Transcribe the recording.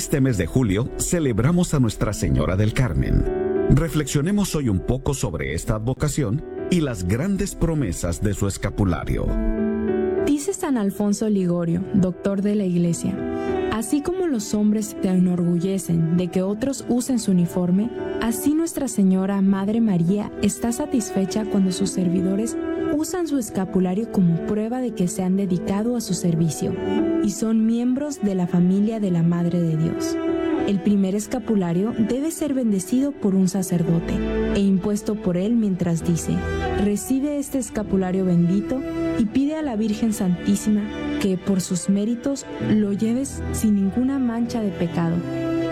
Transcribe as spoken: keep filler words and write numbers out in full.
este mes de julio celebramos a Nuestra Señora del Carmen. Reflexionemos hoy un poco sobre esta advocación y las grandes promesas de su escapulario. Dice San Alfonso Ligorio, doctor de la Iglesia: así como los hombres se enorgullecen de que otros usen su uniforme, así Nuestra Señora Madre María está satisfecha cuando sus servidores usan su escapulario como prueba de que se han dedicado a su servicio y son miembros de la familia de la Madre de Dios. El primer escapulario debe ser bendecido por un sacerdote e impuesto por él mientras dice: recibe este escapulario bendito y pide a la Virgen Santísima que por sus méritos lo lleves sin ninguna mancha de pecado